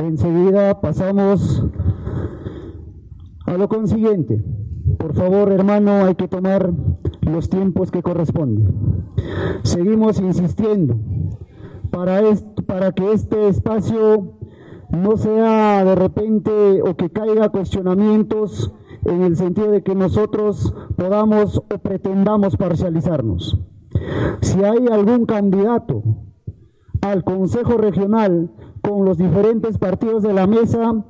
Enseguida pasamos a lo consiguiente. Por favor, hermano, hay que tomar los tiempos que corresponden. Seguimos insistiendo para que este espacio no sea de repente o que caiga cuestionamientos en el sentido de que nosotros podamos o pretendamos parcializarnos. Si hay algún candidato al Consejo Regional con los diferentes partidos de la mesa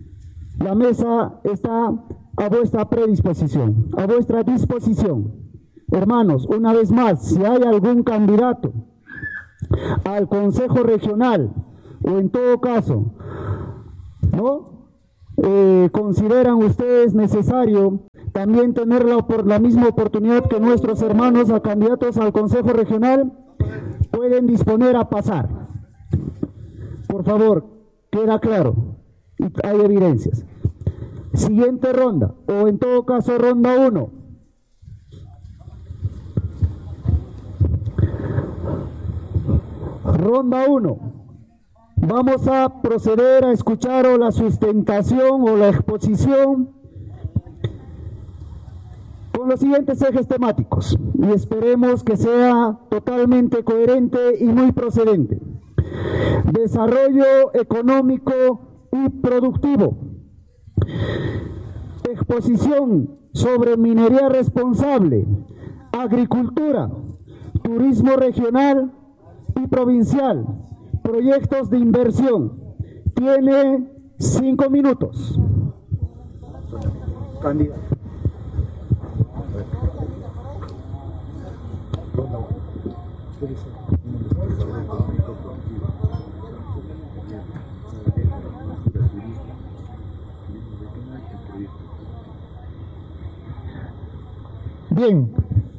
está a vuestra predisposición, a vuestra disposición. Hermanos, una vez más, si hay algún candidato al Consejo Regional, o en todo caso, ¿no? ¿Consideran ustedes necesario también tener la misma oportunidad que nuestros hermanos a candidatos al Consejo Regional? Pueden disponer a pasar. Por favor, queda claro, y hay evidencias. Siguiente ronda, o en todo caso ronda 1. Ronda 1. Vamos a proceder a escuchar o la sustentación o la exposición con los siguientes ejes temáticos y esperemos que sea totalmente coherente y muy procedente. Desarrollo económico y productivo. Exposición sobre minería responsable, agricultura, turismo regional y provincial, proyectos de inversión. Tiene 5 minutos. Candidato. Bien,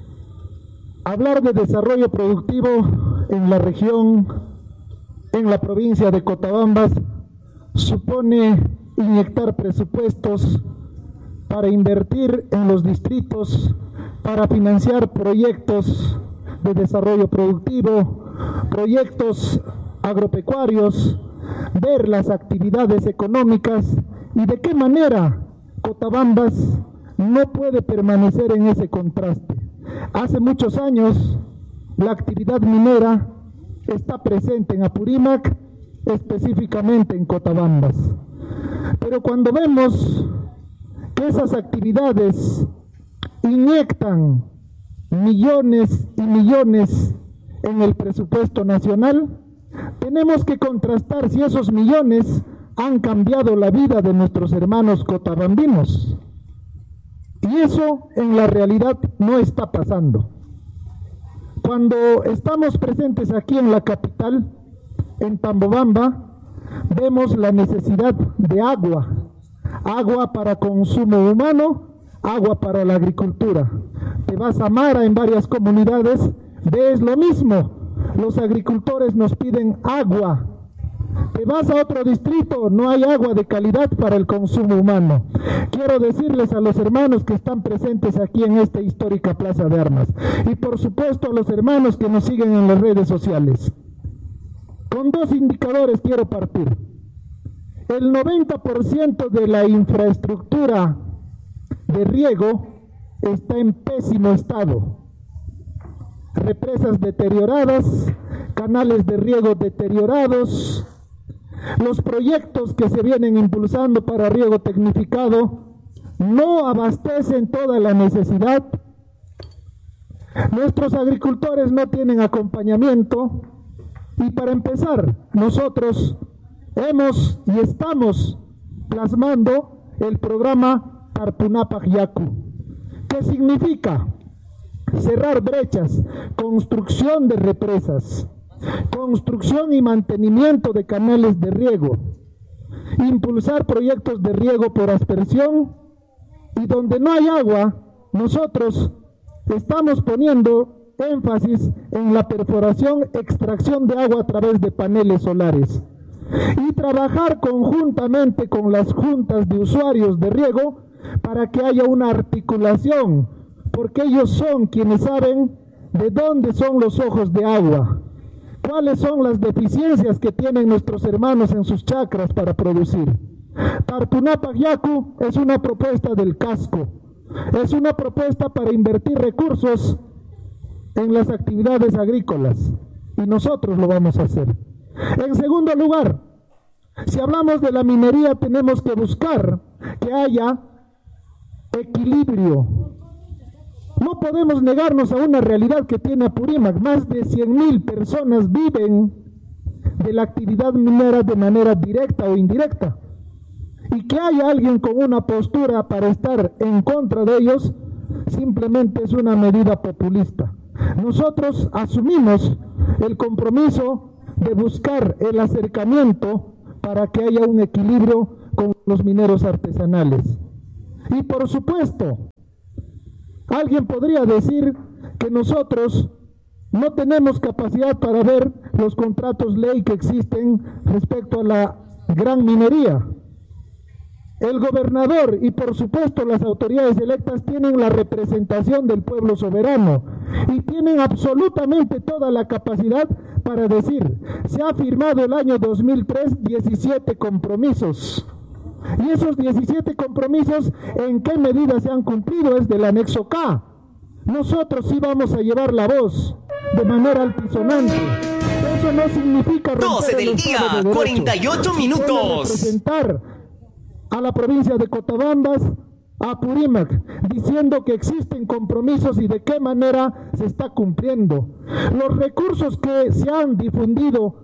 hablar de desarrollo productivo en la región, en la provincia de Cotabambas, supone inyectar presupuestos para invertir en los distritos, para financiar proyectos de desarrollo productivo, proyectos agropecuarios, ver las actividades económicas y de qué manera Cotabambas no puede permanecer en ese contraste. Hace muchos años la actividad minera está presente en Apurímac, específicamente en Cotabambas. Pero cuando vemos que esas actividades inyectan millones y millones en el presupuesto nacional, tenemos que contrastar si esos millones han cambiado la vida de nuestros hermanos cotabambinos. Y eso en la realidad no está pasando. Cuando estamos presentes aquí en la capital, en Tambobamba, vemos la necesidad de agua, agua para consumo humano, agua para la agricultura. Te vas a Mara, en varias comunidades, ves lo mismo, los agricultores nos piden agua. Te vas a otro distrito, no hay agua de calidad para el consumo humano. Quiero decirles a los hermanos que están presentes aquí en esta histórica Plaza de Armas y por supuesto a los hermanos que nos siguen en las redes sociales. Con 2 indicadores quiero partir. El 90% de la infraestructura de riego está en pésimo estado. Represas deterioradas, canales de riego deteriorados. Los proyectos que se vienen impulsando para riego tecnificado no abastecen toda la necesidad. Nuestros agricultores no tienen acompañamiento y para empezar, nosotros hemos y estamos plasmando el programa Tarpunapaj Yaku. ¿Qué significa? Cerrar brechas, construcción de represas, construcción y mantenimiento de canales de riego, impulsar proyectos de riego por aspersión y donde no hay agua, nosotros estamos poniendo énfasis en la perforación, extracción de agua a través de paneles solares y trabajar conjuntamente con las juntas de usuarios de riego para que haya una articulación, porque ellos son quienes saben de dónde son los ojos de agua, cuáles son las deficiencias que tienen nuestros hermanos en sus chacras para producir. Tarpunapak Yaku es una propuesta del casco, es una propuesta para invertir recursos en las actividades agrícolas, y nosotros lo vamos a hacer. En segundo lugar, si hablamos de la minería, tenemos que buscar que haya equilibrio. No podemos negarnos a una realidad que tiene Apurímac. Más de 100.000 personas viven de la actividad minera de manera directa o indirecta. Y que haya alguien con una postura para estar en contra de ellos, simplemente es una medida populista. Nosotros asumimos el compromiso de buscar el acercamiento para que haya un equilibrio con los mineros artesanales. Y por supuesto, alguien podría decir que nosotros no tenemos capacidad para ver los contratos ley que existen respecto a la gran minería. El gobernador y por supuesto las autoridades electas tienen la representación del pueblo soberano y tienen absolutamente toda la capacidad para decir, se ha firmado el año 2003 17 compromisos. Y esos 17 compromisos, ¿en qué medida se han cumplido? Es del anexo K. Nosotros sí vamos a llevar la voz de manera altisonante. Eso no significa... 12 del día, 48 minutos. Representar a la provincia de Cotabambas, a Apurímac, diciendo que existen compromisos y de qué manera se está cumpliendo. Los recursos que se han difundido,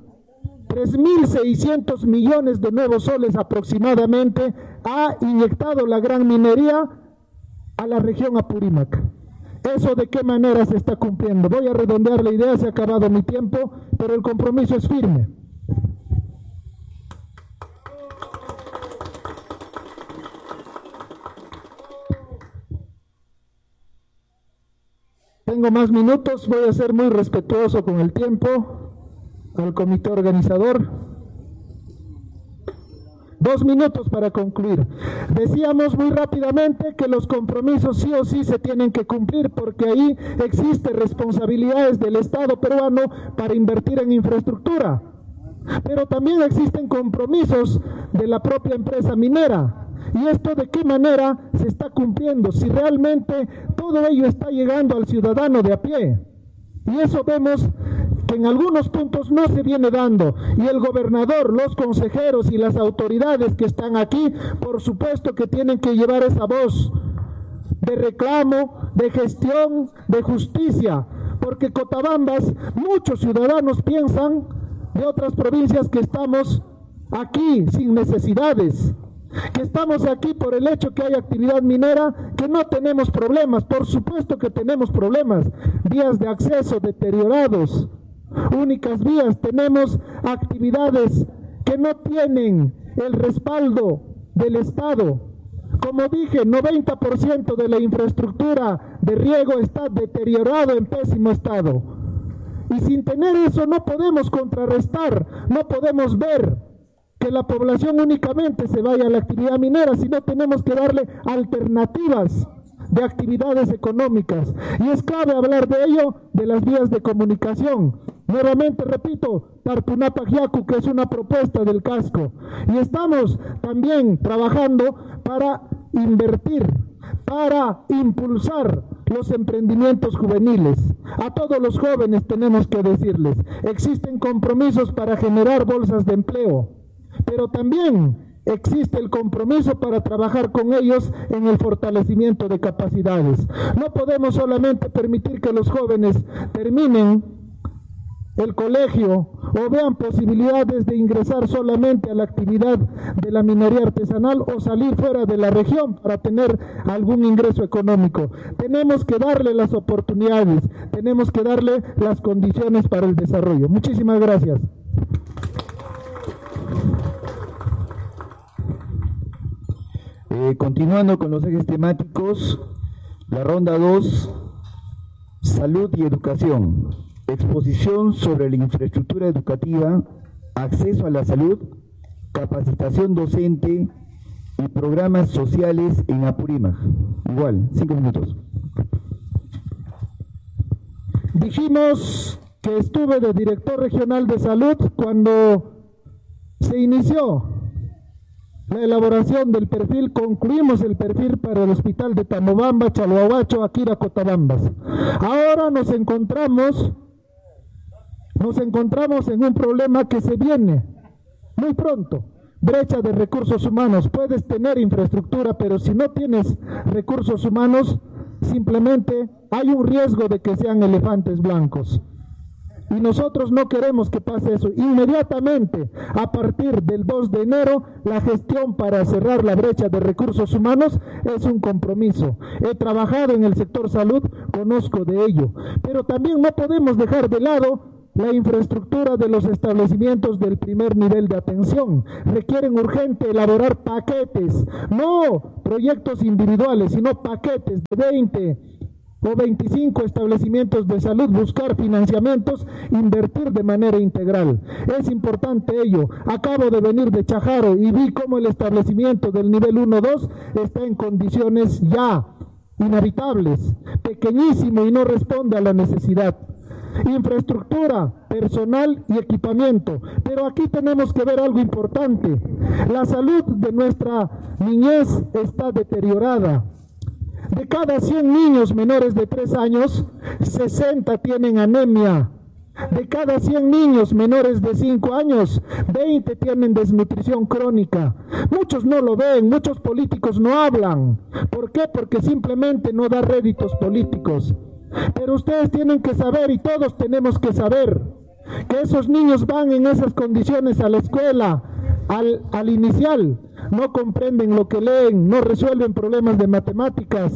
3.600 millones de nuevos soles aproximadamente, ha inyectado la gran minería a la región Apurímac. ¿Eso de qué manera se está cumpliendo? Voy a redondear la idea, se ha acabado mi tiempo, pero el compromiso es firme. Tengo más minutos, voy a ser muy respetuoso con el tiempo, al comité organizador. 2 minutos para concluir. Decíamos muy rápidamente que los compromisos sí o sí se tienen que cumplir porque ahí existen responsabilidades del Estado peruano para invertir en infraestructura. Pero también existen compromisos de la propia empresa minera. ¿Y esto de qué manera se está cumpliendo? Si realmente todo ello está llegando al ciudadano de a pie. Y eso vemos que en algunos puntos no se viene dando. Y el gobernador, los consejeros y las autoridades que están aquí, por supuesto que tienen que llevar esa voz de reclamo, de gestión, de justicia. Porque Cotabambas, muchos ciudadanos piensan de otras provincias que estamos aquí sin necesidades, que estamos aquí por el hecho que hay actividad minera, que no tenemos problemas. Por supuesto que tenemos problemas, vías de acceso deteriorados, únicas vías, tenemos actividades que no tienen el respaldo del Estado. Como dije, 90% de la infraestructura de riego está deteriorado en pésimo estado. Y sin tener eso no podemos contrarrestar, no podemos ver que la población únicamente se vaya a la actividad minera, sino tenemos que darle alternativas de actividades económicas. Y es clave hablar de ello, de las vías de comunicación. Nuevamente repito, Tarpunapak Yaku, que es una propuesta del casco. Y estamos también trabajando para invertir, para impulsar los emprendimientos juveniles. A todos los jóvenes tenemos que decirles, existen compromisos para generar bolsas de empleo, pero también existe el compromiso para trabajar con ellos en el fortalecimiento de capacidades. No podemos solamente permitir que los jóvenes terminen el colegio o vean posibilidades de ingresar solamente a la actividad de la minería artesanal o salir fuera de la región para tener algún ingreso económico. Tenemos que darle las oportunidades, tenemos que darle las condiciones para el desarrollo. Muchísimas gracias. Continuando con los ejes temáticos, la ronda 2, salud y educación. Exposición sobre la infraestructura educativa, acceso a la salud, capacitación docente y programas sociales en Apurímac. Igual, 5 minutos. Dijimos que estuve de director regional de salud cuando se inició la elaboración del perfil, concluimos el perfil para el hospital de Tamobamba, Chalhuahuacho, Akira, Cotabambas. Ahora nos encontramos en un problema que se viene muy pronto. Brecha de recursos humanos. Puedes tener infraestructura, pero si no tienes recursos humanos, simplemente hay un riesgo de que sean elefantes blancos. Y nosotros no queremos que pase eso. Inmediatamente, a partir del 2 de enero, la gestión para cerrar la brecha de recursos humanos es un compromiso. He trabajado en el sector salud, conozco de ello. Pero también no podemos dejar de lado la infraestructura de los establecimientos del primer nivel de atención. Requieren urgente elaborar paquetes, no proyectos individuales, sino paquetes de 20 o 25 establecimientos de salud, buscar financiamientos, invertir de manera integral. Es importante ello. Acabo de venir de Chajaro y vi cómo el establecimiento del nivel 1-2 está en condiciones ya inhabitables, pequeñísimo y no responde a la necesidad. Infraestructura, personal y equipamiento. Pero aquí tenemos que ver algo importante. La salud de nuestra niñez está deteriorada. De cada 100 niños menores de 3 años, 60 tienen anemia. De cada 100 niños menores de 5 años, 20 tienen desnutrición crónica. Muchos no lo ven, muchos políticos no hablan. ¿Por qué? Porque simplemente no da réditos políticos. Pero ustedes tienen que saber, y todos tenemos que saber, que esos niños van en esas condiciones a la escuela, al inicial, no comprenden lo que leen, no resuelven problemas de matemáticas.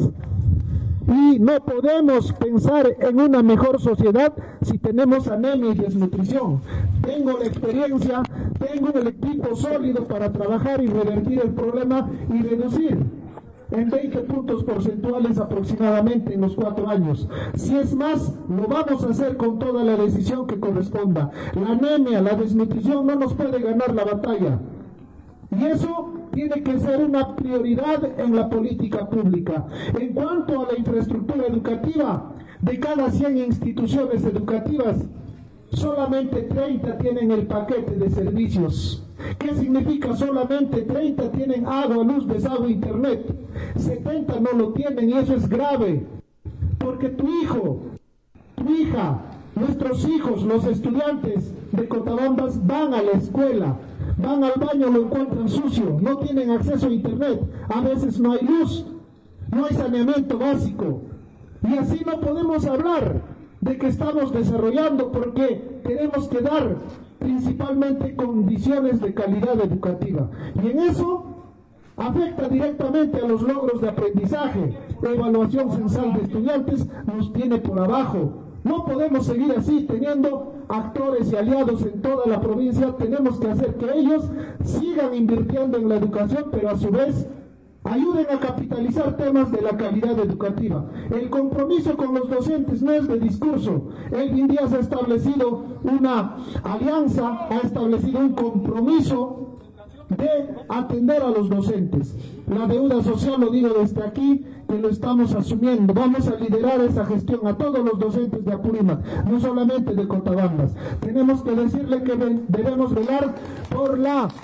Y no podemos pensar en una mejor sociedad si tenemos anemia y desnutrición. Tengo la experiencia, tengo el equipo sólido para trabajar y revertir el problema y reducir en 20 puntos porcentuales aproximadamente en los 4 años. Si es más, lo vamos a hacer con toda la decisión que corresponda. La anemia, la desnutrición no nos puede ganar la batalla. Y eso tiene que ser una prioridad en la política pública. En cuanto a la infraestructura educativa, de cada 100 instituciones educativas, solamente 30 tienen el paquete de servicios. ¿Qué significa? Solamente 30 tienen agua, luz, desagüe, internet. 70 no lo tienen, y eso es grave. Porque tu hijo, tu hija, nuestros hijos, los estudiantes de Cotabambas van a la escuela, van al baño, lo encuentran sucio, no tienen acceso a internet, a veces no hay luz, no hay saneamiento básico. Y así no podemos hablar de que estamos desarrollando, porque tenemos que dar principalmente condiciones de calidad educativa. Y en eso afecta directamente a los logros de aprendizaje. La evaluación censal de estudiantes nos tiene por abajo. No podemos seguir así, teniendo actores y aliados en toda la provincia. Tenemos que hacer que ellos sigan invirtiendo en la educación, pero a su vez ayuden a capitalizar temas de la calidad educativa. El compromiso con los docentes no es de discurso. Elvin Díaz ha establecido una alianza, ha establecido un compromiso de atender a los docentes. La deuda social, lo digo desde aquí, que lo estamos asumiendo. Vamos a liderar esa gestión a todos los docentes de Apurímac, no solamente de Cotabambas. Tenemos que decirle que debemos velar por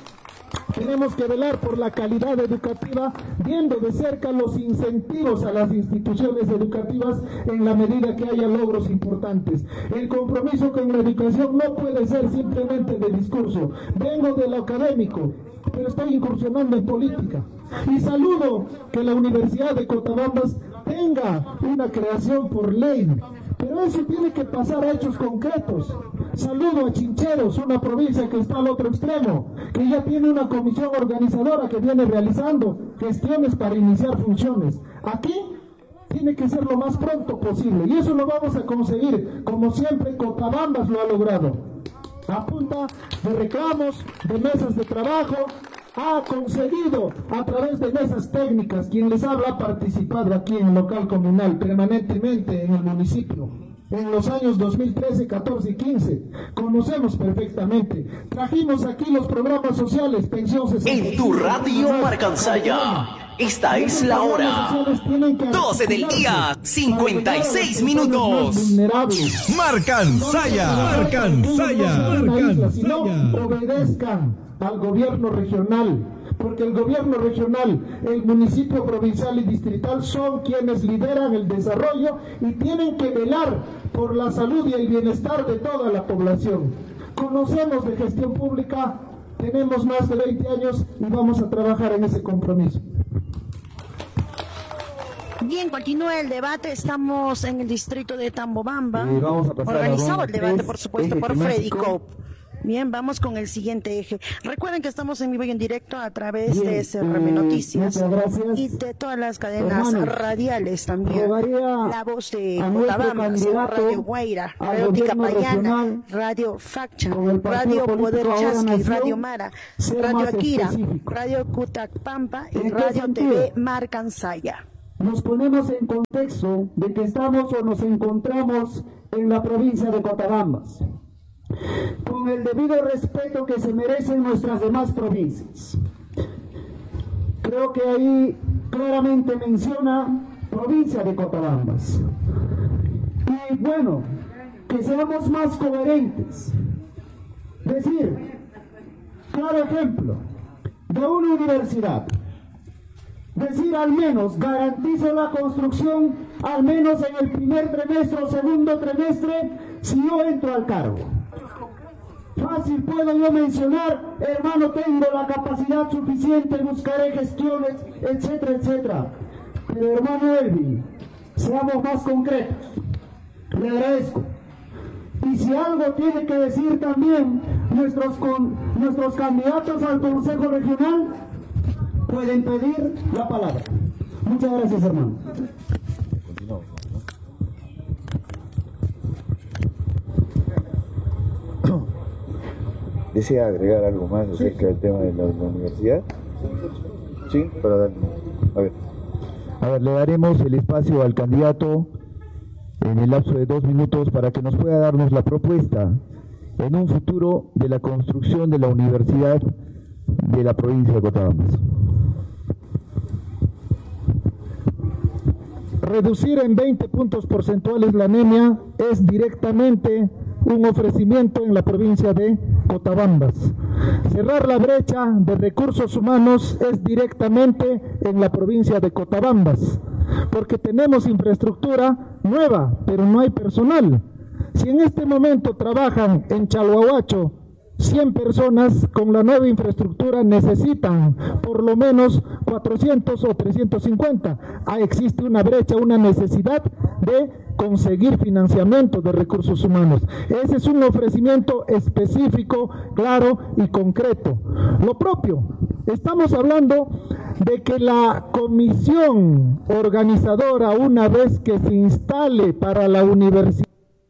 la calidad educativa, viendo de cerca los incentivos a las instituciones educativas en la medida que haya logros importantes. El compromiso con la educación no puede ser simplemente de discurso. Vengo de lo académico, pero estoy incursionando en política. Y saludo que la Universidad de Cotabambas tenga una creación por ley, pero eso tiene que pasar a hechos concretos. Saludo a Chincheros, una provincia que está al otro extremo, que ya tiene una comisión organizadora que viene realizando gestiones para iniciar funciones. Aquí tiene que ser lo más pronto posible, y eso lo vamos a conseguir. Como siempre, Cotabambas lo ha logrado. A punta de reclamos, de mesas de trabajo, ha conseguido a través de mesas técnicas. Quien les habla ha participado aquí en el local comunal permanentemente en el municipio. En los años 2013, 14 y 15, conocemos perfectamente. Trajimos aquí los programas sociales, pensión 60. En tu radio Marcansaya. Esta es la hora. 12 del día, 56 minutos. Marcan Saya. Si no obedezcan al gobierno regional, porque el gobierno regional, el municipio provincial y distrital son quienes lideran el desarrollo y tienen que velar por la salud y el bienestar de toda la población. Conocemos de gestión pública, tenemos más de 20 años y vamos a trabajar en ese compromiso. Bien, continúa el debate. Estamos en el distrito de Tambobamba. Organizado el debate, por supuesto, por Freddy Cope. Bien, vamos con el siguiente eje. Recuerden que estamos en vivo y en directo a través de SRM Noticias y de todas las cadenas radiales también. La Voz de Cotabambas, Radio Guaira, Radio Ticapayana, Radio Facha, Radio Poder Chasqui, Radio Mara, Radio Akira, Radio Cutacpampa y Radio TV Marcansaya. Nos ponemos en contexto de que estamos o nos encontramos en la provincia de Cotabambas, con el debido respeto que se merecen nuestras demás provincias. Creo que ahí claramente menciona provincia de Cotabambas. Y bueno, que seamos más coherentes. Decir, claro ejemplo, de una universidad. Decir al menos, garantizo la construcción al menos en el primer trimestre o segundo trimestre si yo entro al cargo. Fácil puedo yo mencionar, hermano, tengo la capacidad suficiente, buscaré gestiones, etcétera, etcétera. Pero hermano Elvin, seamos más concretos. Le agradezco. Y si algo tiene que decir también nuestros candidatos al Consejo Regional, pueden pedir la palabra. Muchas gracias, hermano. ¿Desea agregar algo más acerca del tema de la universidad? Sí, para dar. A ver, le daremos el espacio al candidato en el lapso de 2 minutos para que nos pueda darnos la propuesta en un futuro de la construcción de la universidad de la provincia de Cotabambas. Reducir en 20 puntos porcentuales la anemia es directamente un ofrecimiento en la provincia de Cotabambas. Cerrar la brecha de recursos humanos es directamente en la provincia de Cotabambas, porque tenemos infraestructura nueva, pero no hay personal. Si en este momento trabajan en Chalhuahuacho 100 personas, con la nueva infraestructura necesitan por lo menos 400 o 350. Existe una brecha, una necesidad de conseguir financiamiento de recursos humanos. Ese es un ofrecimiento específico, claro y concreto. Lo propio, estamos hablando de que la comisión organizadora, una vez que se instale para la universidad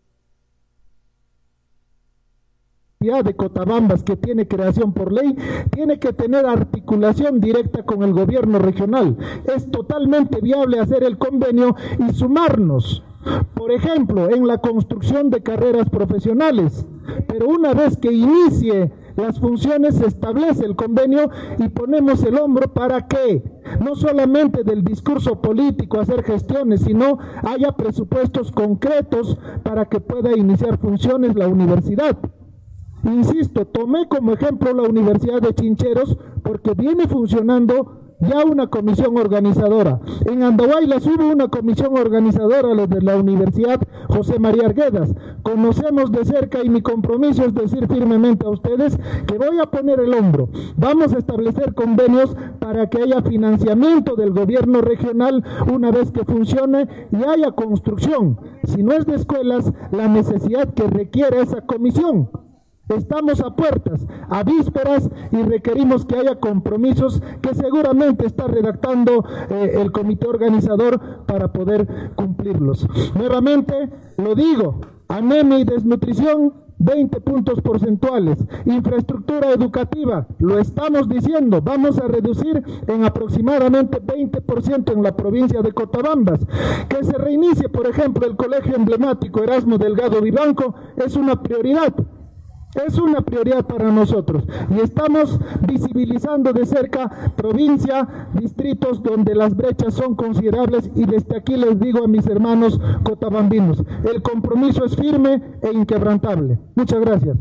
de Cotabambas, que tiene creación por ley, tiene que tener articulación directa con el gobierno regional. Es totalmente viable hacer el convenio y sumarnos, por ejemplo, en la construcción de carreras profesionales, pero una vez que inicie las funciones se establece el convenio y ponemos el hombro para que no solamente del discurso político hacer gestiones, sino haya presupuestos concretos para que pueda iniciar funciones la universidad. Insisto, tomé como ejemplo la Universidad de Chincheros porque viene funcionando ya una comisión organizadora. En Andahuaylas hubo una comisión organizadora de la Universidad José María Arguedas. Conocemos de cerca y mi compromiso es decir firmemente a ustedes que voy a poner el hombro. Vamos a establecer convenios para que haya financiamiento del gobierno regional una vez que funcione y haya construcción. Si no es de escuelas, la necesidad que requiere esa comisión. Estamos a puertas, a vísperas y requerimos que haya compromisos que seguramente está redactando el comité organizador para poder cumplirlos. Nuevamente lo digo, anemia y desnutrición 20 puntos porcentuales, infraestructura educativa, lo estamos diciendo, vamos a reducir en aproximadamente 20% en la provincia de Cotabambas. Que se reinicie, por ejemplo, el colegio emblemático Erasmo Delgado Vivanco es una prioridad. Es una prioridad para nosotros y estamos visibilizando de cerca provincia, distritos donde las brechas son considerables, y desde aquí les digo a mis hermanos cotabambinos, el compromiso es firme e inquebrantable. Muchas gracias.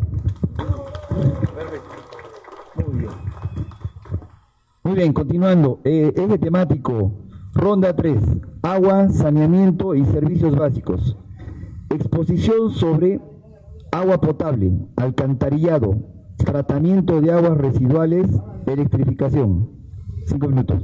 Muy bien, continuando, eje temático, ronda 3, agua, saneamiento y servicios básicos. Exposición sobre agua potable, alcantarillado, tratamiento de aguas residuales, electrificación. 5 minutos.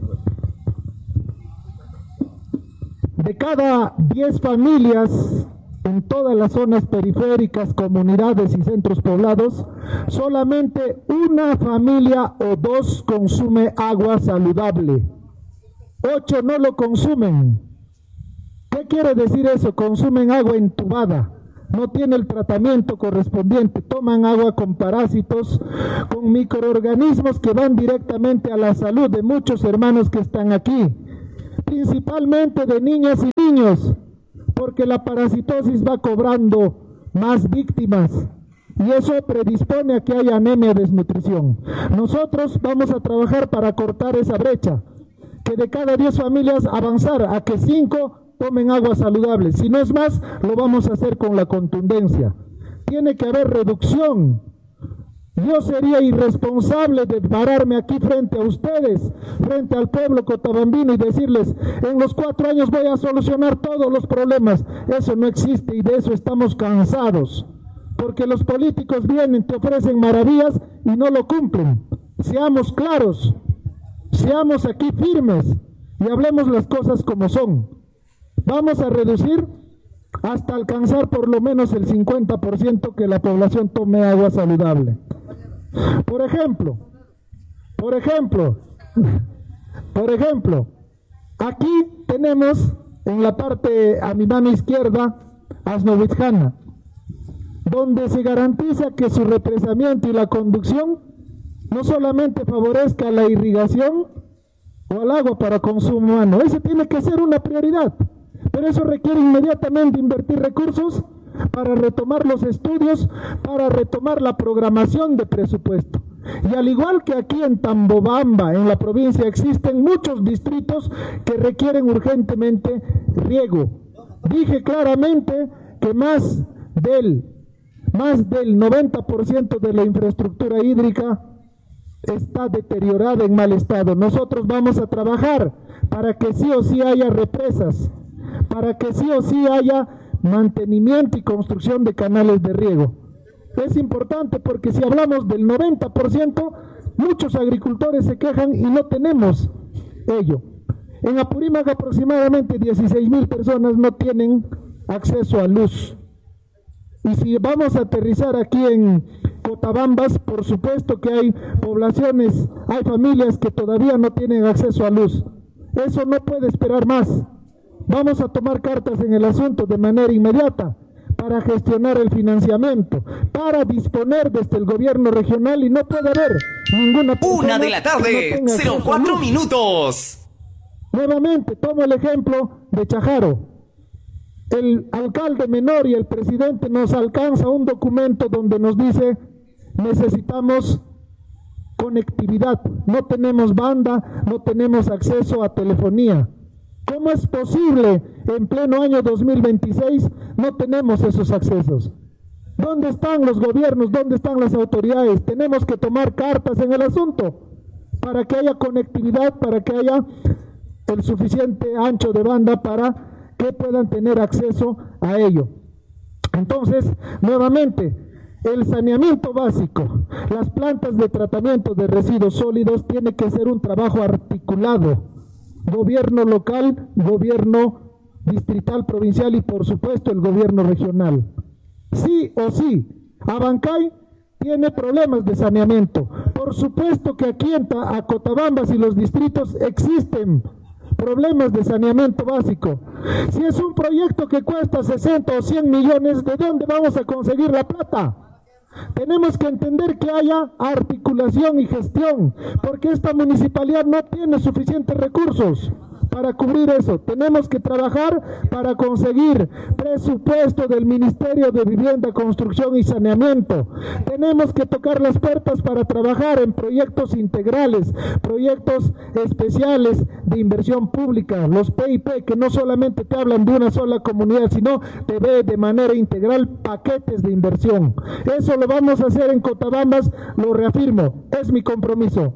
De cada 10 familias en todas las zonas periféricas, comunidades y centros poblados, solamente una familia o 2 consume agua saludable. 8 no lo consumen. ¿Qué quiere decir eso? Consumen agua entubada, no tiene el tratamiento correspondiente, toman agua con parásitos, con microorganismos que van directamente a la salud de muchos hermanos que están aquí, principalmente de niñas y niños, porque la parasitosis va cobrando más víctimas y eso predispone a que haya anemia, desnutrición. Nosotros vamos a trabajar para cortar esa brecha, que de cada 10 familias avanzar a que 5 tomen agua saludable. Si no es más, lo vamos a hacer con la contundencia. Tiene que haber reducción. Yo sería irresponsable de pararme aquí frente a ustedes, frente al pueblo cotabambino y decirles, en los 4 años voy a solucionar todos los problemas. Eso no existe y de eso estamos cansados. Porque los políticos vienen, te ofrecen maravillas y no lo cumplen. Seamos claros, seamos aquí firmes y hablemos las cosas como son. Vamos a reducir hasta alcanzar por lo menos el 50% que la población tome agua saludable. Por ejemplo, aquí tenemos en la parte a mi mano izquierda Asnovitzjana, donde se garantiza que su represamiento y la conducción no solamente favorezca la irrigación o al agua para consumo humano, eso tiene que ser una prioridad, pero eso requiere inmediatamente invertir recursos para retomar los estudios, para retomar la programación de presupuesto. Y al igual que aquí en Tambobamba, en la provincia, existen muchos distritos que requieren urgentemente riego. Dije claramente que más del 90% de la infraestructura hídrica está deteriorada, en mal estado. Nosotros vamos a trabajar para que sí o sí haya represas, para que sí o sí haya mantenimiento y construcción de canales de riego. Es importante porque si hablamos del 90%, muchos agricultores se quejan y no tenemos ello. En Apurímac aproximadamente 16,000 personas no tienen acceso a luz. Y si vamos a aterrizar aquí en Cotabambas, por supuesto que hay poblaciones, hay familias que todavía no tienen acceso a luz. Eso no puede esperar más. Vamos a tomar cartas en el asunto de manera inmediata para gestionar el financiamiento, para disponer desde el gobierno regional, y no puede haber ninguna persona 1 de la tarde, 04 minutos. Nuevamente, tomo el ejemplo de Chajaro. El alcalde menor y el presidente nos alcanza un documento donde nos dice necesitamos conectividad, no tenemos banda, no tenemos acceso a telefonía. ¿Cómo es posible en pleno año 2026 no tenemos esos accesos? ¿Dónde están los gobiernos? ¿Dónde están las autoridades? Tenemos que tomar cartas en el asunto para que haya conectividad, para que haya el suficiente ancho de banda para que puedan tener acceso a ello. Entonces, nuevamente, el saneamiento básico, las plantas de tratamiento de residuos sólidos tiene que ser un trabajo articulado. Gobierno local, gobierno distrital, provincial y por supuesto el gobierno regional. Sí o sí, Abancay tiene problemas de saneamiento. Por supuesto que aquí en Cotabambas y los distritos existen problemas de saneamiento básico. Si es un proyecto que cuesta 60 o 100 millones, ¿de dónde vamos a conseguir la plata? Tenemos que entender que haya articulación y gestión, porque esta municipalidad no tiene suficientes recursos. para cubrir eso. Tenemos que trabajar para conseguir presupuesto del Ministerio de Vivienda, Construcción y Saneamiento. Tenemos que tocar las puertas para trabajar en proyectos integrales, proyectos especiales de inversión pública, los PIP, que no solamente te hablan de una sola comunidad, sino te ve de manera integral paquetes de inversión. Eso lo vamos a hacer en Cotabambas, lo reafirmo, es mi compromiso.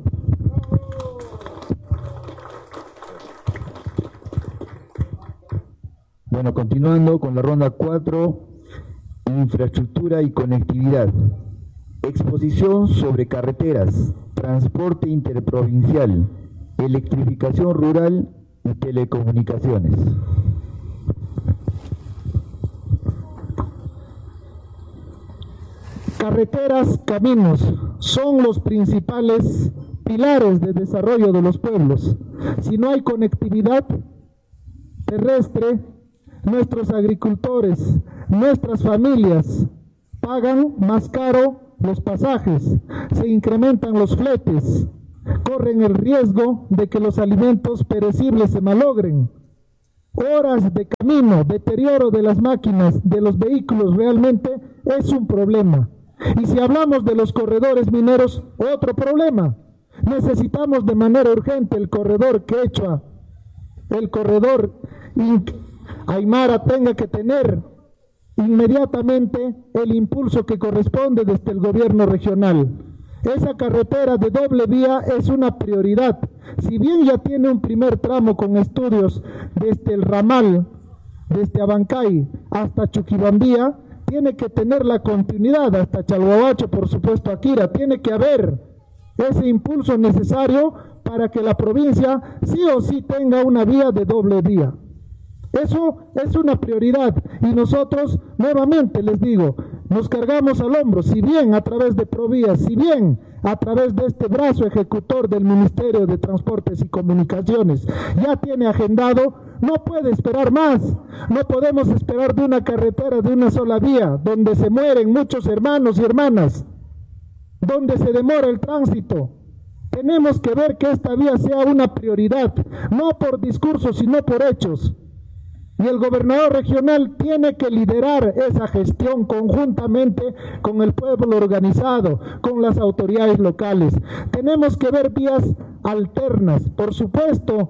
Bueno, continuando con la ronda 4, infraestructura y conectividad. Exposición sobre carreteras, transporte interprovincial, electrificación rural y telecomunicaciones. Carreteras, caminos, son los principales pilares de desarrollo de los pueblos. Si no hay conectividad terrestre, nuestros agricultores, nuestras familias pagan más caro los pasajes, se incrementan los fletes, corren el riesgo de que los alimentos perecibles se malogren. Horas de camino, deterioro de las máquinas, de los vehículos, realmente es un problema. Y si hablamos de los corredores mineros, otro problema. Necesitamos de manera urgente el corredor Quechua, el corredor Aymara tenga que tener inmediatamente el impulso que corresponde desde el gobierno regional. Esa carretera de doble vía es una prioridad. Si bien ya tiene un primer tramo con estudios desde el ramal, desde Abancay hasta Chuquibambía, tiene que tener la continuidad hasta Chalhuahuacho, por supuesto Akira. Tiene que haber ese impulso necesario para que la provincia sí o sí tenga una vía de doble vía. Eso es una prioridad y nosotros, nuevamente les digo, nos cargamos al hombro, si bien a través de Provías, si bien a través de este brazo ejecutor del Ministerio de Transportes y Comunicaciones, ya tiene agendado, no puede esperar más. No podemos esperar de una carretera de una sola vía, donde se mueren muchos hermanos y hermanas, donde se demora el tránsito. Tenemos que ver que esta vía sea una prioridad, no por discursos, sino por hechos. Y el gobernador regional tiene que liderar esa gestión conjuntamente con el pueblo organizado, con las autoridades locales. Tenemos que ver vías alternas. Por supuesto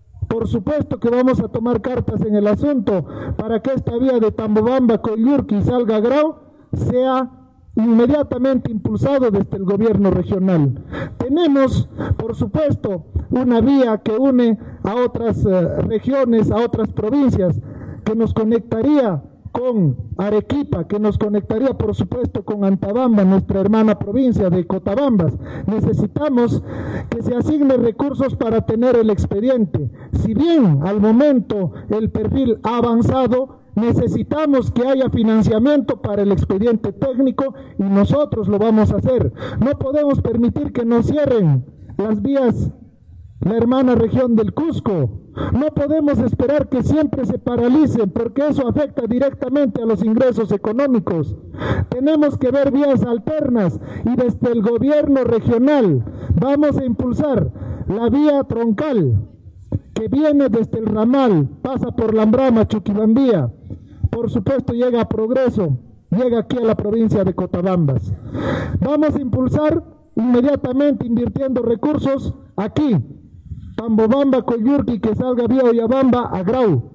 que vamos a tomar cartas en el asunto para que esta vía de Tambobamba, Coyurqui y Salga Grau sea inmediatamente impulsado desde el gobierno regional. Tenemos, por supuesto, una vía que une a otras regiones, a otras provincias, que nos conectaría con Arequipa, que nos conectaría, por supuesto, con Antabamba, nuestra hermana provincia de Cotabambas. Necesitamos que se asigne recursos para tener el expediente. Si bien al momento el perfil ha avanzado, necesitamos que haya financiamiento para el expediente técnico y nosotros lo vamos a hacer. No podemos permitir que nos cierren las vías, la hermana región del Cusco. No podemos esperar que siempre se paralicen porque eso afecta directamente a los ingresos económicos. Tenemos que ver vías alternas y desde el gobierno regional vamos a impulsar la vía troncal que viene desde el ramal, pasa por Lambrama, Chuquibambía, por supuesto llega a Progreso, llega aquí a la provincia de Cotabambas. Vamos a impulsar inmediatamente invirtiendo recursos aquí, Tambobamba, Coyurqui, que salga vía Oyabamba a Grau.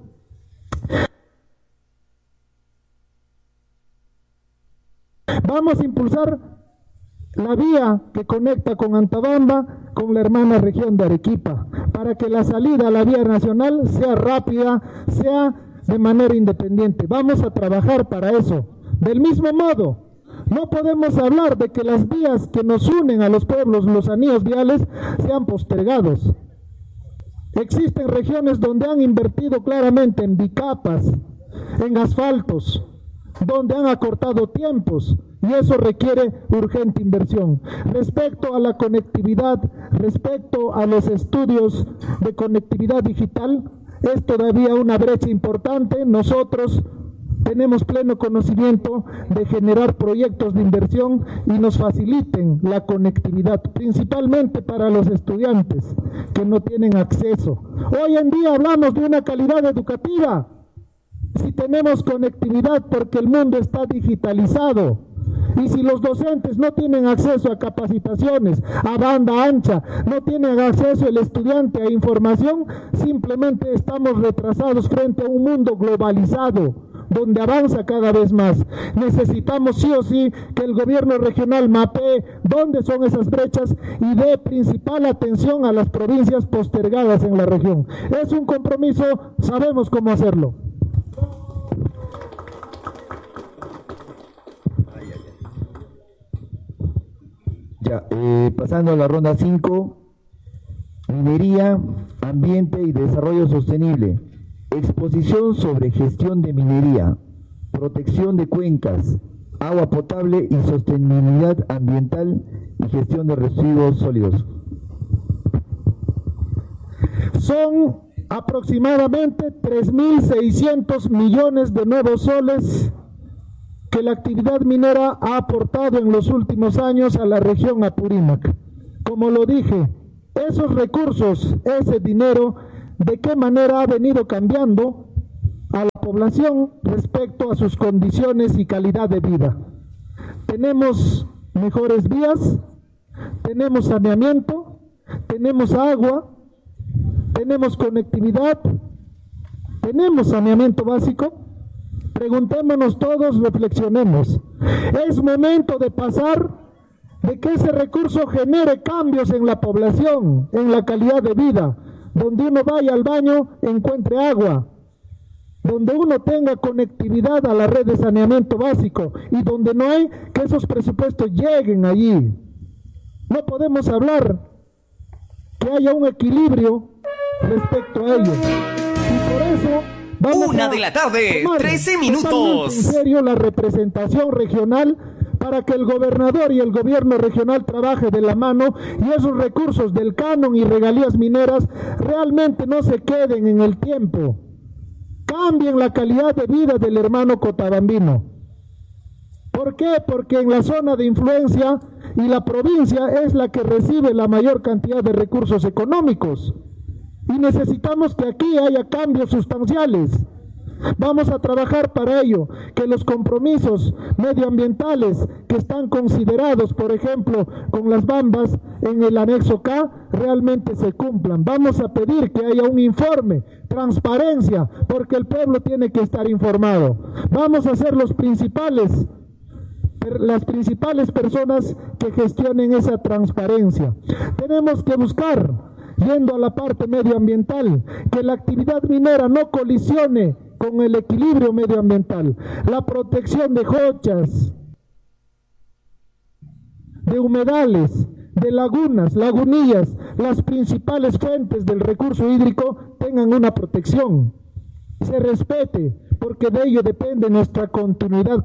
Vamos a impulsar la vía que conecta con Antabamba con la hermana región de Arequipa, para que la salida a la vía nacional sea rápida, sea de manera independiente. Vamos a trabajar para eso. Del mismo modo, no podemos hablar de que las vías que nos unen a los pueblos, los anillos viales, sean postergados. Existen regiones donde han invertido claramente en bicapas, en asfaltos, donde han acortado tiempos y eso requiere urgente inversión. Respecto a la conectividad, respecto a los estudios de conectividad digital, es todavía una brecha importante. Nosotros tenemos pleno conocimiento de generar proyectos de inversión y nos faciliten la conectividad, principalmente para los estudiantes que no tienen acceso. Hoy en día hablamos de una calidad educativa si tenemos conectividad, porque el mundo está digitalizado. Y si los docentes no tienen acceso a capacitaciones, a banda ancha, no tienen acceso el estudiante a información, simplemente estamos retrasados frente a un mundo globalizado, donde avanza cada vez más. Necesitamos sí o sí que el gobierno regional mapee dónde son esas brechas y dé principal atención a las provincias postergadas en la región. Es un compromiso, sabemos cómo hacerlo. Ya, pasando a la ronda 5, minería, ambiente y desarrollo sostenible. Exposición sobre gestión de minería, protección de cuencas, agua potable y sostenibilidad ambiental y gestión de residuos sólidos. Son aproximadamente 3.600 millones de nuevos soles que la actividad minera ha aportado en los últimos años a la región Apurímac. Como lo dije, esos recursos, ese dinero, ¿de qué manera ha venido cambiando a la población respecto a sus condiciones y calidad de vida? Tenemos mejores vías, tenemos saneamiento, tenemos agua, tenemos conectividad, tenemos saneamiento básico. Preguntémonos todos, reflexionemos. Es momento de pasar de que ese recurso genere cambios en la población, en la calidad de vida, donde uno vaya al baño, encuentre agua, donde uno tenga conectividad a la red de saneamiento básico y donde no hay, que esos presupuestos lleguen allí. No podemos hablar que haya un equilibrio respecto a ello. Y por eso vamos 1 de la tarde, 13 minutos. En serio la representación regional para que el gobernador y el gobierno regional trabaje de la mano y esos recursos del canon y regalías mineras realmente no se queden en el tiempo. Cambien la calidad de vida del hermano cotabambino. ¿Por qué? Porque en la zona de influencia y la provincia es la que recibe la mayor cantidad de recursos económicos. Y necesitamos que aquí haya cambios sustanciales. Vamos a trabajar para ello, que los compromisos medioambientales que están considerados, por ejemplo, con las bambas en el anexo K, realmente se cumplan. Vamos a pedir que haya un informe, transparencia, porque el pueblo tiene que estar informado. Vamos a ser las principales personas que gestionen esa transparencia. Tenemos que buscar, yendo a la parte medioambiental, que la actividad minera no colisione con el equilibrio medioambiental, la protección de jochas, de humedales, de lagunas, lagunillas, las principales fuentes del recurso hídrico tengan una protección, se respete, porque de ello depende nuestra continuidad.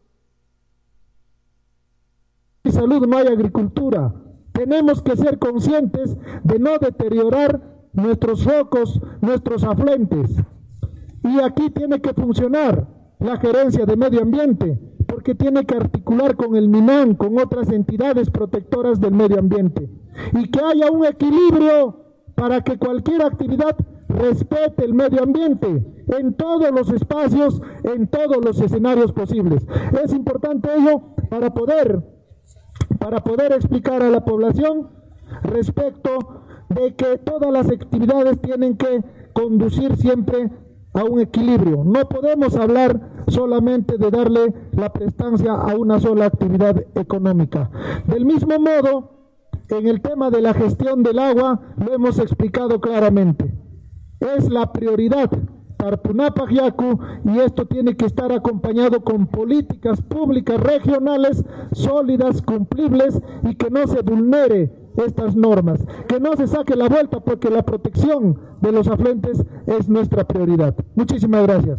Sin salud no hay agricultura. Tenemos que ser conscientes de no deteriorar nuestros focos, nuestros afluentes. Y aquí tiene que funcionar la gerencia de medio ambiente, porque tiene que articular con el MINAN, con otras entidades protectoras del medio ambiente. Y que haya un equilibrio para que cualquier actividad respete el medio ambiente en todos los espacios, en todos los escenarios posibles. Es importante ello para poder explicar a la población respecto de que todas las actividades tienen que conducir siempre a un equilibrio. No podemos hablar solamente de darle la prestancia a una sola actividad económica. Del mismo modo, en el tema de la gestión del agua, lo hemos explicado claramente. Es la prioridad Tarpunapac Yacu, y esto tiene que estar acompañado con políticas públicas regionales sólidas, cumplibles, y que no se vulnere estas normas, que no se saque la vuelta, porque la protección de los afluentes es nuestra prioridad. Muchísimas gracias.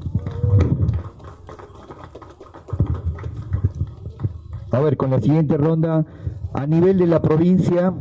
A ver, con la siguiente ronda, a nivel de la provincia,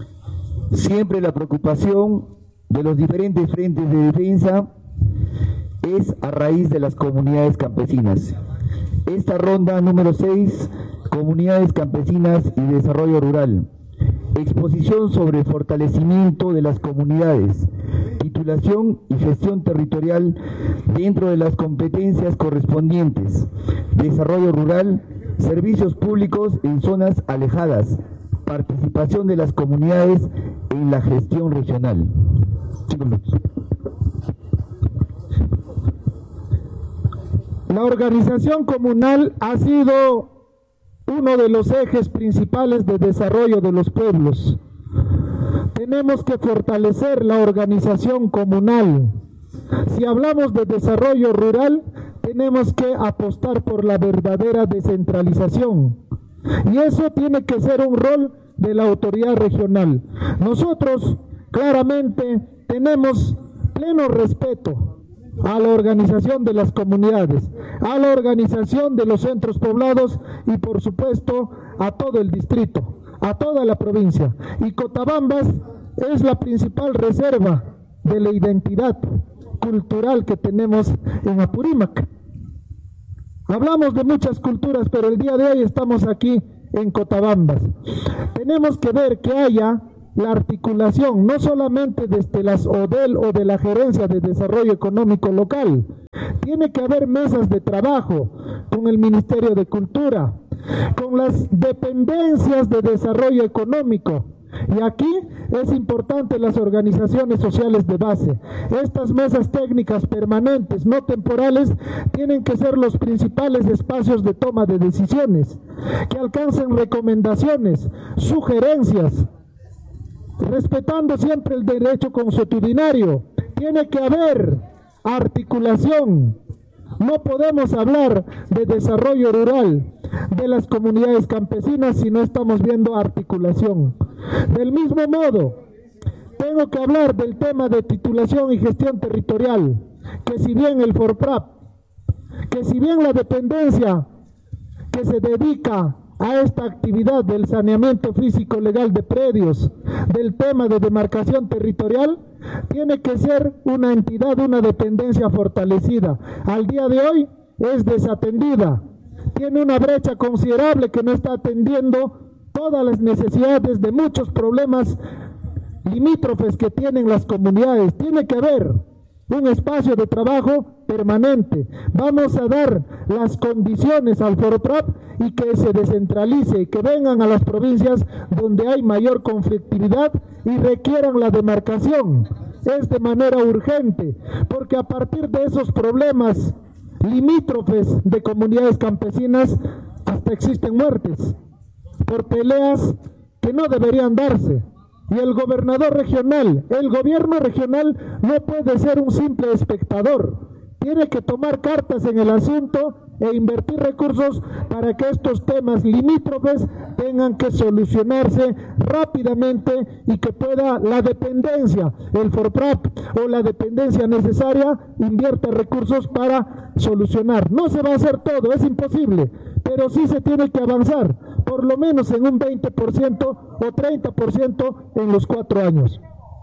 siempre la preocupación de los diferentes frentes de defensa es a raíz de las comunidades campesinas. Esta ronda número 6, comunidades campesinas y desarrollo rural. Exposición sobre fortalecimiento de las comunidades, titulación y gestión territorial dentro de las competencias correspondientes, desarrollo rural, servicios públicos en zonas alejadas, participación de las comunidades en la gestión regional. La organización comunal ha sido uno de los ejes principales de desarrollo de los pueblos. Tenemos que fortalecer la organización comunal. Si hablamos de desarrollo rural, tenemos que apostar por la verdadera descentralización. Y eso tiene que ser un rol de la autoridad regional. Nosotros claramente tenemos pleno respeto a la organización de las comunidades, a la organización de los centros poblados y por supuesto a todo el distrito, a toda la provincia. Y Cotabambas es la principal reserva de la identidad cultural que tenemos en Apurímac. Hablamos de muchas culturas, pero el día de hoy estamos aquí en Cotabambas. Tenemos que ver que haya la articulación, no solamente desde las ODEL o de la Gerencia de Desarrollo Económico Local. Tiene que haber mesas de trabajo con el Ministerio de Cultura, con las dependencias de desarrollo económico. Y aquí es importante las organizaciones sociales de base. Estas mesas técnicas permanentes, no temporales, tienen que ser los principales espacios de toma de decisiones, que alcancen recomendaciones, sugerencias, respetando siempre el derecho consuetudinario. Tiene que haber articulación. No podemos hablar de desarrollo rural de las comunidades campesinas si no estamos viendo articulación. Del mismo modo, tengo que hablar del tema de titulación y gestión territorial, que si bien el FORPRAP, que si bien la dependencia que se dedica a esta actividad del saneamiento físico legal de predios, del tema de demarcación territorial, tiene que ser una entidad, una dependencia fortalecida. Al día de hoy es desatendida, tiene una brecha considerable que no está atendiendo todas las necesidades de muchos problemas limítrofes que tienen las comunidades. Tiene que haber un espacio de trabajo permanente. Vamos a dar las condiciones al FORPRAP y que se descentralice, que vengan a las provincias donde hay mayor conflictividad y requieran la demarcación. Es de manera urgente, porque a partir de esos problemas limítrofes de comunidades campesinas hasta existen muertes por peleas que no deberían darse. Y el gobernador regional, el gobierno regional no puede ser un simple espectador, tiene que tomar cartas en el asunto e invertir recursos para que estos temas limítrofes tengan que solucionarse rápidamente y que pueda la dependencia, el FORPRAP o la dependencia necesaria, invierta recursos para solucionar. No se va a hacer todo, es imposible, pero sí se tiene que avanzar, por lo menos en un 20% o 30% en los 4 años.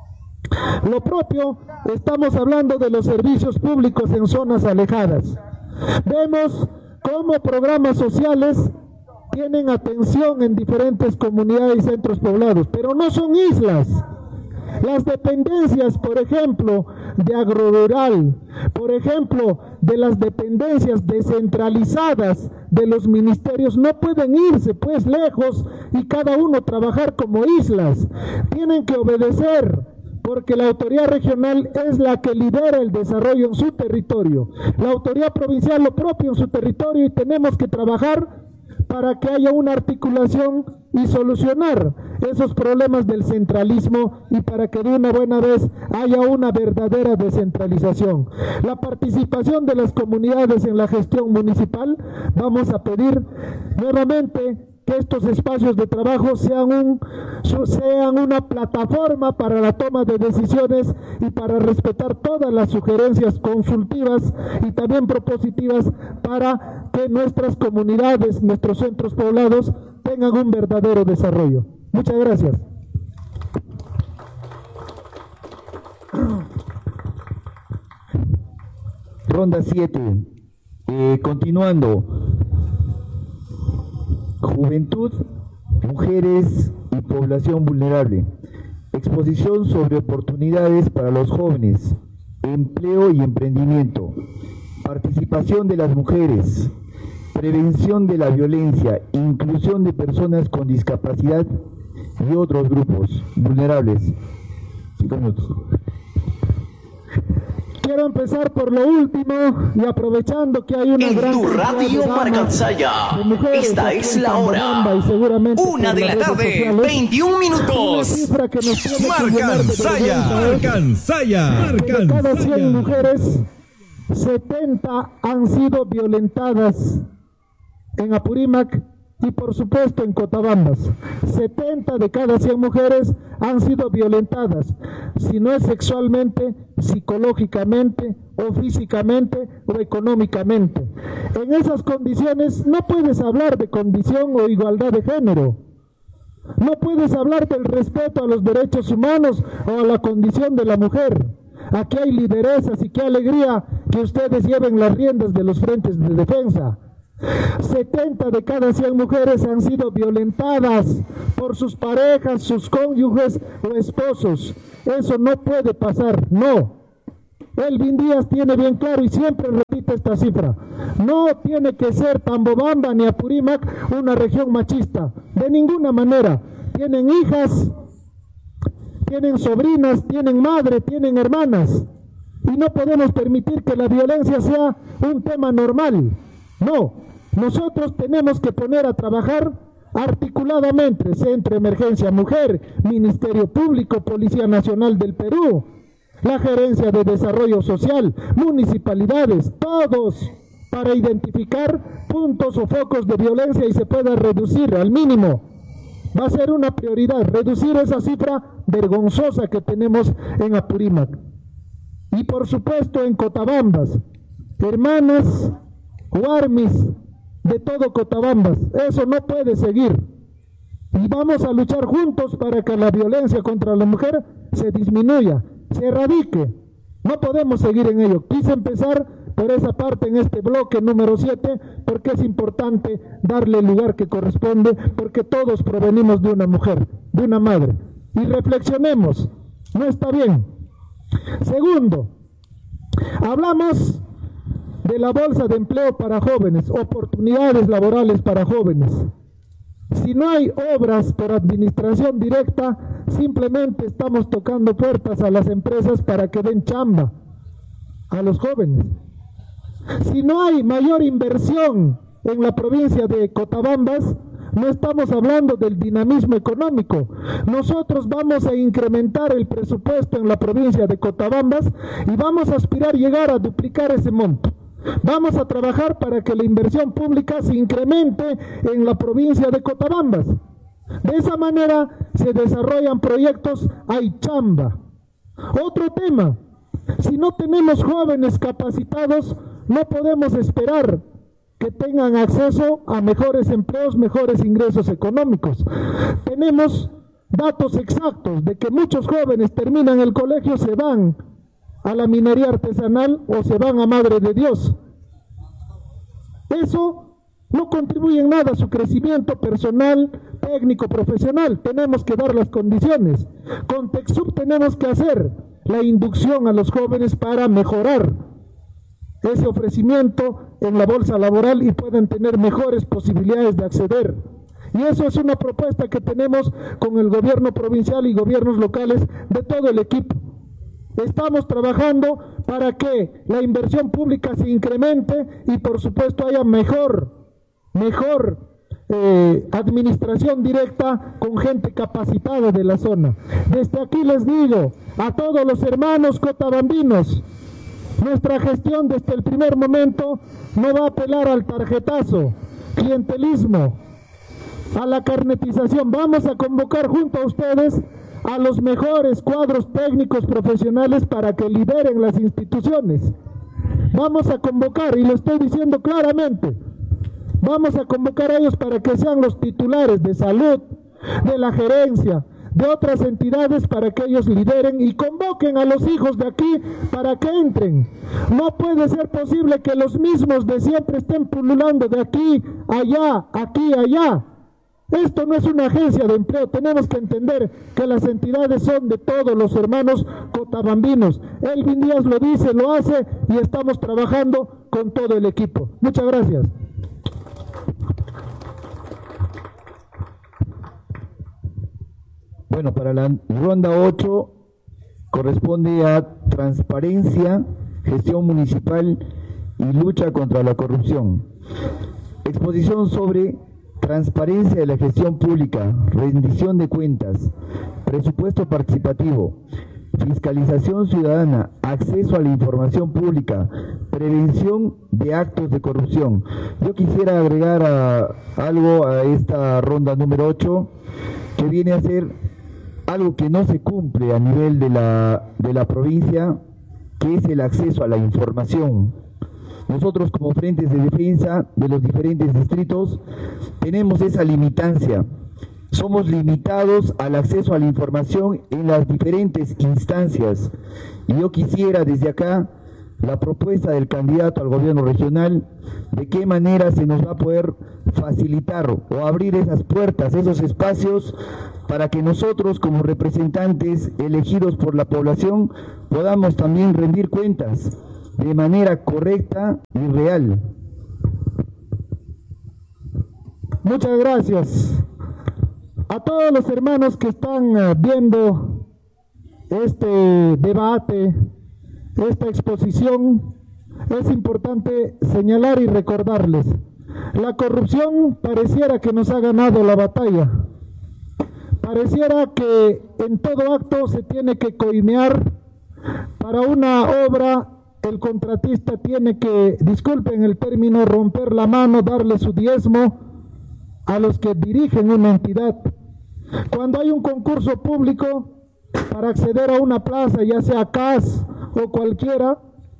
Lo propio, estamos hablando de los servicios públicos en zonas alejadas. Vemos cómo programas sociales tienen atención en diferentes comunidades y centros poblados, pero no son islas. Las dependencias, por ejemplo, de agrorural, por ejemplo, de las dependencias descentralizadas de los ministerios, no pueden irse pues lejos y cada uno trabajar como islas. Tienen que obedecer, porque la autoridad regional es la que lidera el desarrollo en su territorio. La autoridad provincial lo propio en su territorio, y tenemos que trabajar para que haya una articulación y solucionar esos problemas del centralismo y para que de una buena vez haya una verdadera descentralización. La participación de las comunidades en la gestión municipal, vamos a pedir nuevamente que estos espacios de trabajo sean una plataforma para la toma de decisiones y para respetar todas las sugerencias consultivas y también propositivas para que nuestras comunidades, nuestros centros poblados tengan un verdadero desarrollo. Muchas gracias. Ronda 7. Continuando. Juventud, mujeres y población vulnerable. Exposición sobre oportunidades para los jóvenes, empleo y emprendimiento. Participación de las mujeres. Prevención de la violencia, inclusión de personas con discapacidad y otros grupos vulnerables. 5 minutos. Quiero empezar por lo último y aprovechando que hay una en gran tu radio Marcansaya, esta es la hora, 1 de la tarde, 21 minutos. Marcansaya, Marcansaya, De cada 100 mujeres, 70 han sido violentadas en Apurímac y por supuesto en Cotabambas. 70 de cada 100 mujeres han sido violentadas, si no es sexualmente, psicológicamente o físicamente o económicamente. En esas condiciones no puedes hablar de condición o igualdad de género. No puedes hablar del respeto a los derechos humanos o a la condición de la mujer. Aquí hay lideresas y qué alegría que ustedes lleven las riendas de los frentes de defensa. 70 de cada 100 mujeres han sido violentadas por sus parejas, sus cónyuges o esposos. Eso no puede pasar, no. Elvin Díaz tiene bien claro y siempre repite esta cifra. No tiene que ser Tambobamba ni Apurímac una región machista, de ninguna manera. Tienen hijas, tienen sobrinas, tienen madre, tienen hermanas. Y no podemos permitir que la violencia sea un tema normal. No. Nosotros tenemos que poner a trabajar articuladamente, Centro de Emergencia Mujer, Ministerio Público, Policía Nacional del Perú, la Gerencia de Desarrollo Social, municipalidades, todos, para identificar puntos o focos de violencia y se pueda reducir al mínimo. Va a ser una prioridad, reducir esa cifra vergonzosa que tenemos en Apurímac. Y por supuesto en Cotabambas, hermanas, Huarmis, de todo Cotabambas, eso no puede seguir. Y vamos a luchar juntos para que la violencia contra la mujer se disminuya, se erradique. No podemos seguir en ello. Quise empezar por esa parte en este bloque número 7, porque es importante darle el lugar que corresponde, porque todos provenimos de una mujer, de una madre. Y reflexionemos, no está bien. Segundo, hablamos de la bolsa de empleo para jóvenes, oportunidades laborales para jóvenes. Si no hay obras por administración directa, simplemente estamos tocando puertas a las empresas para que den chamba a los jóvenes. Si no hay mayor inversión en la provincia de Cotabambas, no estamos hablando del dinamismo económico. Nosotros vamos a incrementar el presupuesto en la provincia de Cotabambas y vamos a aspirar a llegar a duplicar ese monto. Vamos a trabajar para que la inversión pública se incremente en la provincia de Cotabambas. De esa manera se desarrollan proyectos, hay chamba. Otro tema, si no tenemos jóvenes capacitados, no podemos esperar que tengan acceso a mejores empleos, mejores ingresos económicos. Tenemos datos exactos de que muchos jóvenes terminan el colegio, se van a la minería artesanal o se van a Madre de Dios. Eso no contribuye en nada a su crecimiento personal, técnico, profesional. Tenemos que dar las condiciones. Con TecSub tenemos que hacer la inducción a los jóvenes para mejorar ese ofrecimiento en la bolsa laboral y puedan tener mejores posibilidades de acceder. Y eso es una propuesta que tenemos con el gobierno provincial y gobiernos locales de todo el equipo. Estamos trabajando para que la inversión pública se incremente y por supuesto haya mejor administración directa con gente capacitada de la zona. Desde aquí les digo a todos los hermanos cotabambinos, nuestra gestión desde el primer momento no va a apelar al tarjetazo, clientelismo, a la carnetización. Vamos a convocar junto a ustedes a los mejores cuadros técnicos profesionales para que lideren las instituciones. Vamos a convocar, y lo estoy diciendo claramente, vamos a convocar a ellos para que sean los titulares de salud, de la gerencia, de otras entidades para que ellos lideren y convoquen a los hijos de aquí para que entren. No puede ser posible que los mismos de siempre estén pululando de aquí, allá, aquí, allá. Esto no es una agencia de empleo, tenemos que entender que las entidades son de todos los hermanos cotabambinos. Elvin Díaz lo dice, lo hace y estamos trabajando con todo el equipo. Muchas gracias. Bueno, para la ronda 8 corresponde a transparencia, gestión municipal y lucha contra la corrupción. Exposición sobre transparencia de la gestión pública, rendición de cuentas, presupuesto participativo, fiscalización ciudadana, acceso a la información pública, prevención de actos de corrupción. Yo quisiera agregar algo a esta ronda número 8, que viene a ser algo que no se cumple a nivel de la provincia, que es el acceso a la información. Nosotros como frentes de defensa de los diferentes distritos tenemos esa limitancia. Somos limitados al acceso a la información en las diferentes instancias. Y yo quisiera desde acá la propuesta del candidato al gobierno regional, de qué manera se nos va a poder facilitar o abrir esas puertas, esos espacios, para que nosotros como representantes elegidos por la población podamos también rendir cuentas de manera correcta y real. Muchas gracias a todos los hermanos que están viendo este debate, esta exposición. Es importante señalar y recordarles, la corrupción pareciera que nos ha ganado la batalla. Pareciera que en todo acto se tiene que coimear. Para una obra el contratista tiene que, disculpen el término, romper la mano, darle su diezmo a los que dirigen una entidad. Cuando hay un concurso público para acceder a una plaza, ya sea CAS o cualquier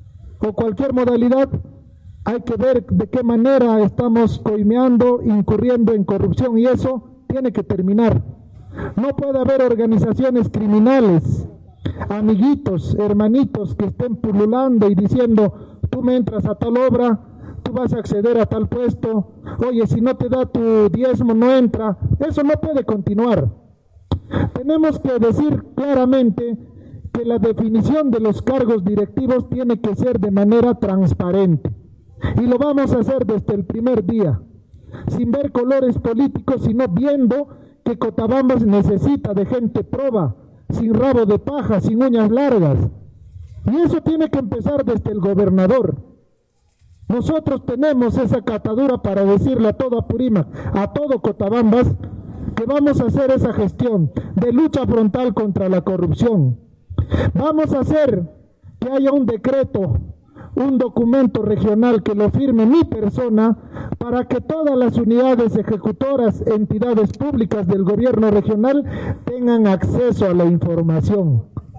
modalidad, hay que ver de qué manera estamos coimeando, incurriendo en corrupción, y eso tiene que terminar. No puede haber organizaciones criminales, amiguitos, hermanitos que estén pululando y diciendo, tú me entras a tal obra, tú vas a acceder a tal puesto, oye, si no te da tu diezmo no entra. Eso no puede continuar. Tenemos que decir claramente que la definición de los cargos directivos tiene que ser de manera transparente, y lo vamos a hacer desde el primer día, sin ver colores políticos, sino viendo que Cotabambas necesita de gente proba, sin rabo de paja, sin uñas largas. Y eso tiene que empezar desde el gobernador. Nosotros tenemos esa catadura para decirle a todo Apurímac, a todo Cotabambas, que vamos a hacer esa gestión de lucha frontal contra la corrupción. Vamos a hacer que haya un decreto, un documento regional que lo firme mi persona, para que todas las unidades ejecutoras, entidades públicas del gobierno regional tengan acceso a la información,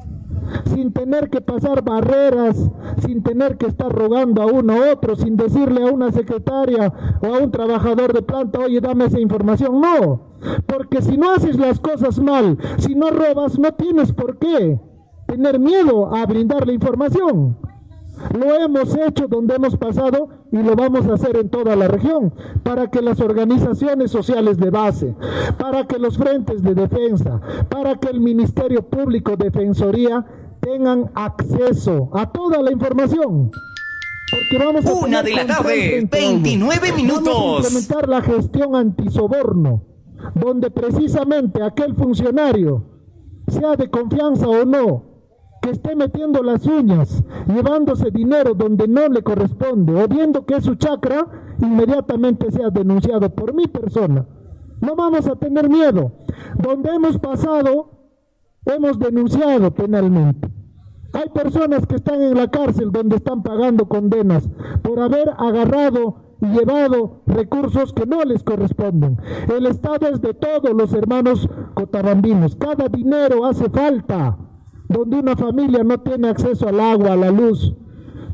sin tener que pasar barreras, sin tener que estar rogando a uno a otro, sin decirle a una secretaria o a un trabajador de planta, oye, dame esa información. No, porque si no haces las cosas mal, si no robas, no tienes por qué tener miedo a brindar la información. Lo hemos hecho donde hemos pasado y lo vamos a hacer en toda la región, para que las organizaciones sociales de base, para que los frentes de defensa, para que el Ministerio Público Defensoría tengan acceso a toda la información. Porque vamos a 1 de la tarde, 29 minutos. Vamos a implementar la gestión antisoborno, donde precisamente aquel funcionario, sea de confianza o no, que esté metiendo las uñas, llevándose dinero donde no le corresponde, o viendo que es su chacra, inmediatamente sea denunciado por mi persona. No vamos a tener miedo. Donde hemos pasado, hemos denunciado penalmente. Hay personas que están en la cárcel donde están pagando condenas por haber agarrado y llevado recursos que no les corresponden. El Estado es de todos los hermanos cotabambinos. Cada dinero hace falta. Donde una familia no tiene acceso al agua, a la luz,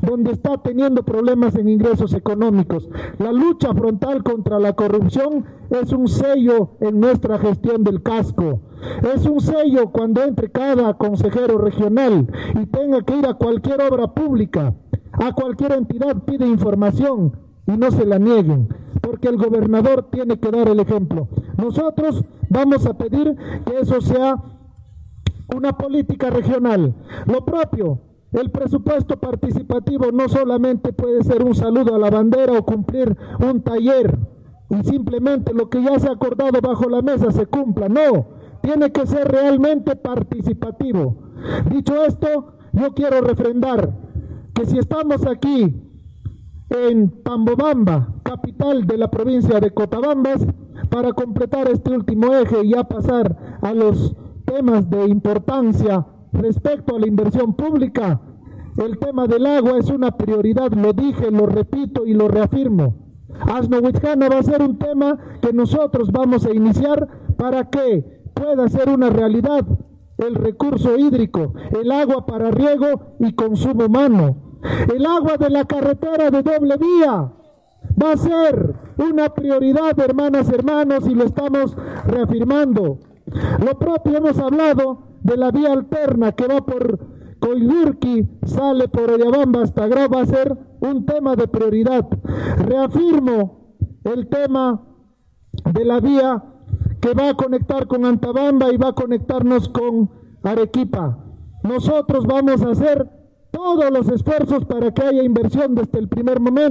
donde está teniendo problemas en ingresos económicos. La lucha frontal contra la corrupción es un sello en nuestra gestión del casco. Es un sello cuando entre cada consejero regional y tenga que ir a cualquier obra pública, a cualquier entidad, pide información y no se la nieguen, porque el gobernador tiene que dar el ejemplo. Nosotros vamos a pedir que eso sea una política regional. Lo propio, el presupuesto participativo no solamente puede ser un saludo a la bandera o cumplir un taller y simplemente lo que ya se ha acordado bajo la mesa se cumpla. No, tiene que ser realmente participativo. Dicho esto, yo quiero refrendar que si estamos aquí en Tambobamba, capital de la provincia de Cotabambas, para completar este último eje y ya pasar a los temas de importancia respecto a la inversión pública, el tema del agua es una prioridad, lo dije, lo repito y lo reafirmo. Asno Huichana va a ser un tema que nosotros vamos a iniciar para que pueda ser una realidad el recurso hídrico, el agua para riego y consumo humano. El agua de la carretera de doble vía va a ser una prioridad, hermanas, hermanos, y lo estamos reafirmando. Lo propio, hemos hablado de la vía alterna que va por Coyurqui, sale por Oyabamba hasta Grau, va a ser un tema de prioridad. Reafirmo el tema de la vía que va a conectar con Antabamba y va a conectarnos con Arequipa. Nosotros vamos a hacer todos los esfuerzos para que haya inversión desde el primer momento.